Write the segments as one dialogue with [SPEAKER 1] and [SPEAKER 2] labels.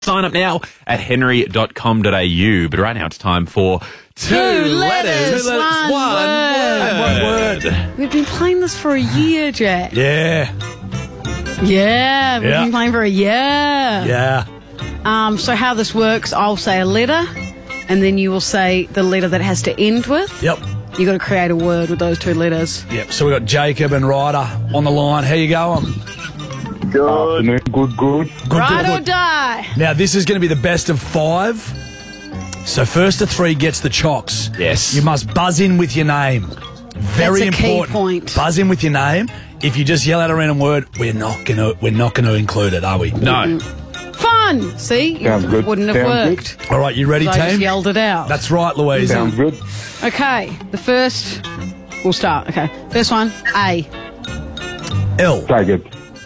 [SPEAKER 1] Sign up now at henry.com.au. But right now it's time for two letters,
[SPEAKER 2] one word. We've been playing this for a year, Jack.
[SPEAKER 3] Yeah.
[SPEAKER 2] Yeah, we've been playing for a year.
[SPEAKER 3] Yeah.
[SPEAKER 2] So how this works, I'll say a letter, and then you will say the letter that has to end with.
[SPEAKER 3] Yep.
[SPEAKER 2] You got to create a word with those two letters.
[SPEAKER 3] Yep. So we've got Jacob and Ryder on the line. How you going?
[SPEAKER 4] Good. Afternoon. Good.
[SPEAKER 2] Ride or die.
[SPEAKER 3] Now, this is going to be the best of 5. So first to 3 gets the chocks.
[SPEAKER 1] Yes.
[SPEAKER 3] You must buzz in with your name. Very
[SPEAKER 2] That's a key
[SPEAKER 3] important.
[SPEAKER 2] point.
[SPEAKER 3] Buzz in with your name. If you just yell out a random word, we're not gonna include it, are we?
[SPEAKER 1] No.
[SPEAKER 2] Fun. See,
[SPEAKER 4] Sounds good.
[SPEAKER 2] Wouldn't have
[SPEAKER 4] Sounds
[SPEAKER 2] worked.
[SPEAKER 3] All right, you ready,
[SPEAKER 2] I just
[SPEAKER 3] team?
[SPEAKER 2] yelled it out.
[SPEAKER 3] That's right, Louise.
[SPEAKER 4] Sounds good.
[SPEAKER 2] Okay, the first. We'll start. Okay, first one. A.
[SPEAKER 3] L.
[SPEAKER 4] Jacob.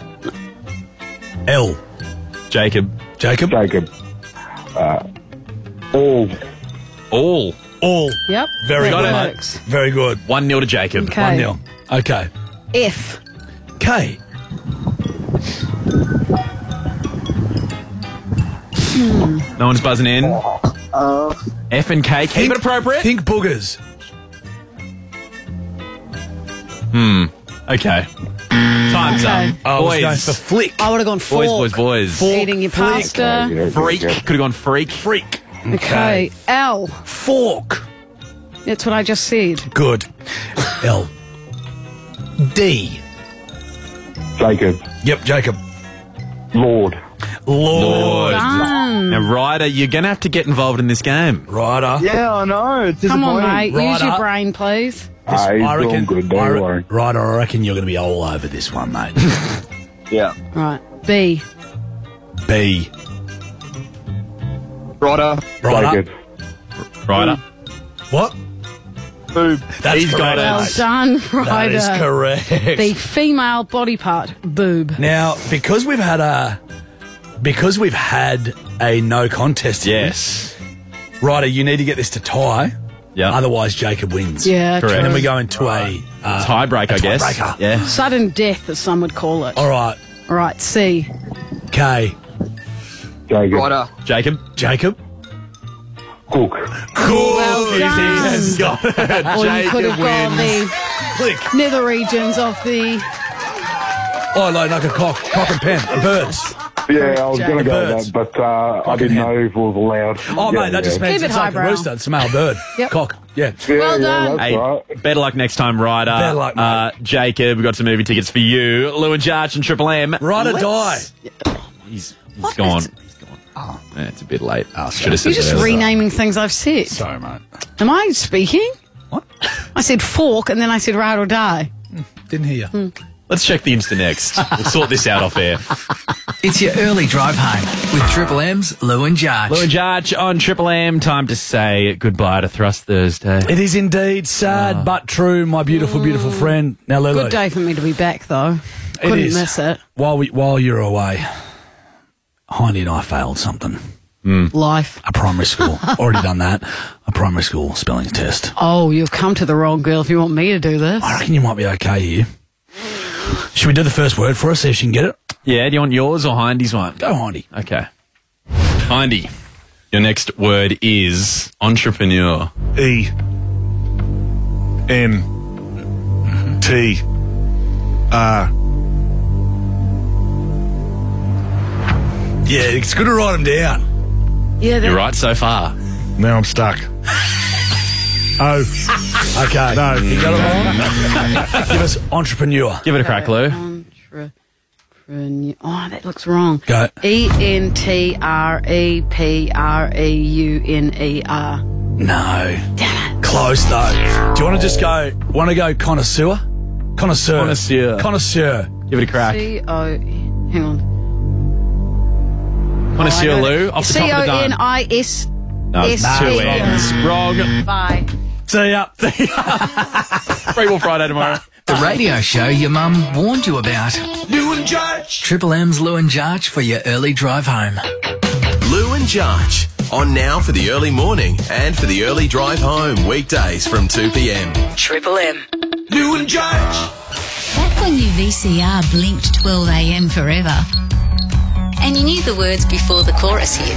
[SPEAKER 3] L.
[SPEAKER 1] Jacob.
[SPEAKER 3] Jacob.
[SPEAKER 4] Jacob. All.
[SPEAKER 1] All.
[SPEAKER 3] All.
[SPEAKER 2] Yep.
[SPEAKER 3] Very
[SPEAKER 2] that
[SPEAKER 3] good, mate.
[SPEAKER 2] works.
[SPEAKER 3] Very good.
[SPEAKER 1] 1-0 to Jacob.
[SPEAKER 2] Okay.
[SPEAKER 3] 1-0. Okay.
[SPEAKER 2] F.
[SPEAKER 3] K.
[SPEAKER 1] No one's buzzing in. F and K. Keep it appropriate.
[SPEAKER 3] Think boogers.
[SPEAKER 1] Okay. Time's
[SPEAKER 2] Okay.
[SPEAKER 1] up.
[SPEAKER 3] I was going
[SPEAKER 1] Boys.
[SPEAKER 3] for flick.
[SPEAKER 2] I would have gone fork.
[SPEAKER 1] Boys.
[SPEAKER 2] Eating your pasta.
[SPEAKER 1] Freak. Could have gone freak.
[SPEAKER 3] Freak.
[SPEAKER 2] Okay. L.
[SPEAKER 3] Fork.
[SPEAKER 2] That's what I just said.
[SPEAKER 3] Good. L. D.
[SPEAKER 4] Jacob.
[SPEAKER 3] Yep, Jacob.
[SPEAKER 4] Lord.
[SPEAKER 3] Lord.
[SPEAKER 2] Done.
[SPEAKER 1] Now, Ryder, you're going to have to get involved in this game.
[SPEAKER 3] Ryder.
[SPEAKER 4] Yeah, I know. It's
[SPEAKER 2] Come on,
[SPEAKER 4] disappointing.
[SPEAKER 2] mate. Use your
[SPEAKER 3] Righto.
[SPEAKER 2] brain, please.
[SPEAKER 4] He's doing good. Don't worry.
[SPEAKER 3] Ryder, I reckon you're going to be all over this one, mate.
[SPEAKER 4] Yeah.
[SPEAKER 2] Right. B.
[SPEAKER 3] B.
[SPEAKER 4] Ryder.
[SPEAKER 3] Ryder.
[SPEAKER 4] Jacob.
[SPEAKER 1] Ryder.
[SPEAKER 3] What?
[SPEAKER 4] Boob.
[SPEAKER 3] That's
[SPEAKER 1] He's got
[SPEAKER 3] correct,
[SPEAKER 1] it.
[SPEAKER 2] Well
[SPEAKER 3] mate.
[SPEAKER 2] done,
[SPEAKER 3] That
[SPEAKER 2] Ryder.
[SPEAKER 3] is correct.
[SPEAKER 2] The female body part, boob.
[SPEAKER 3] Now, because we've had a no contest here,
[SPEAKER 1] Yes.
[SPEAKER 3] Ryder, you need to get this to tie.
[SPEAKER 1] Yeah.
[SPEAKER 3] Otherwise, Jacob wins.
[SPEAKER 2] Yeah,
[SPEAKER 1] Correct.
[SPEAKER 3] And then
[SPEAKER 2] true.
[SPEAKER 3] we go into a
[SPEAKER 1] Tiebreak, I guess.
[SPEAKER 3] tiebreaker.
[SPEAKER 1] Yeah.
[SPEAKER 2] Sudden death, as some would call it.
[SPEAKER 3] All right.
[SPEAKER 2] All right, C.
[SPEAKER 3] K.
[SPEAKER 4] Jacob.
[SPEAKER 5] Ryder.
[SPEAKER 1] Jacob.
[SPEAKER 3] Jacob.
[SPEAKER 4] Cook.
[SPEAKER 2] Well done.
[SPEAKER 1] He's got it.
[SPEAKER 2] Or you could have gone
[SPEAKER 1] wins.
[SPEAKER 2] the
[SPEAKER 3] Click.
[SPEAKER 2] nether regions of the...
[SPEAKER 3] Oh, like a cock and pen. Birds.
[SPEAKER 4] Yeah, I was going to go
[SPEAKER 3] Birds.
[SPEAKER 4] with that, but I didn't know if it was allowed.
[SPEAKER 3] Oh, mate, that just means
[SPEAKER 2] Keep it
[SPEAKER 3] it's like a
[SPEAKER 2] highbrow.
[SPEAKER 3] rooster. It's a male bird.
[SPEAKER 2] Yep.
[SPEAKER 3] Cock. Yeah.
[SPEAKER 2] Well done.
[SPEAKER 4] That's
[SPEAKER 1] Hey,
[SPEAKER 4] right.
[SPEAKER 1] better luck next time, Ryder.
[SPEAKER 3] Better luck, mate.
[SPEAKER 1] Jacob, we've got some movie tickets for you. Lou and Jarch and Triple M.
[SPEAKER 3] Ride or die.
[SPEAKER 1] He's gone. He's gone. Oh, yeah, it's a bit late. Should have said
[SPEAKER 2] You're just
[SPEAKER 1] that.
[SPEAKER 2] renaming things I've said.
[SPEAKER 3] Sorry, mate.
[SPEAKER 2] Am I speaking?
[SPEAKER 3] What?
[SPEAKER 2] I said fork and then I said ride or die.
[SPEAKER 3] Didn't hear you.
[SPEAKER 1] Let's check the Insta next. We'll sort this out off air.
[SPEAKER 6] It's your early drive home with Triple M's Lou and Jarch.
[SPEAKER 1] Lou and Jarch on Triple M. Time to say goodbye to Thrust Thursday.
[SPEAKER 3] It is indeed sad but true, my beautiful, beautiful friend. Now, Lulu.
[SPEAKER 2] Good day for me to be back, though.
[SPEAKER 3] It
[SPEAKER 2] Couldn't
[SPEAKER 3] is.
[SPEAKER 2] miss it.
[SPEAKER 3] While you're away, Hindy and I failed something.
[SPEAKER 2] Life.
[SPEAKER 3] A primary school. Already done that. A primary school spelling test.
[SPEAKER 2] Oh, you've come to the wrong girl if you want me to do this.
[SPEAKER 3] I reckon you might be okay here. Should we do the first word for us, see if she can get it?
[SPEAKER 1] Yeah, do you want yours or Hindy's one?
[SPEAKER 3] Go, Hindy.
[SPEAKER 1] Okay. Hindy, your next word is entrepreneur.
[SPEAKER 7] E N T R.
[SPEAKER 3] Yeah, it's good to write them down.
[SPEAKER 2] Yeah,
[SPEAKER 1] You're right so far.
[SPEAKER 7] Now I'm stuck. Oh,
[SPEAKER 3] Okay.
[SPEAKER 7] no.
[SPEAKER 3] You got it wrong? Give us entrepreneur.
[SPEAKER 1] Give it a crack, Lou.
[SPEAKER 2] Entrepreneur. Oh, that looks wrong.
[SPEAKER 3] Go.
[SPEAKER 2] ENTREPREUNER.
[SPEAKER 3] No.
[SPEAKER 2] Damn it.
[SPEAKER 3] Close, though. Do you want to just go, connoisseur? Connoisseur.
[SPEAKER 1] Connoisseur.
[SPEAKER 3] Connoisseur.
[SPEAKER 1] Give it a crack.
[SPEAKER 2] C-O... Hang on.
[SPEAKER 1] Connoisseur, Lou, off the top of the dome.
[SPEAKER 2] C-O-N-I-S...
[SPEAKER 1] No, it's
[SPEAKER 2] S-
[SPEAKER 1] two
[SPEAKER 2] A-
[SPEAKER 1] N's. Wrong.
[SPEAKER 2] Bye.
[SPEAKER 3] See ya.
[SPEAKER 1] Free Will Friday tomorrow.
[SPEAKER 6] The radio show your mum warned you about.
[SPEAKER 3] Lou and Judge.
[SPEAKER 6] Triple M's Lou and Jarch for your early drive home.
[SPEAKER 8] Lou and Jarch. On now for the early morning and for the early drive home. Weekdays from 2 p.m.
[SPEAKER 6] Triple M.
[SPEAKER 3] Lou and Judge.
[SPEAKER 9] Back when your VCR blinked 12 a.m. forever,
[SPEAKER 5] and you knew the words before the chorus hit.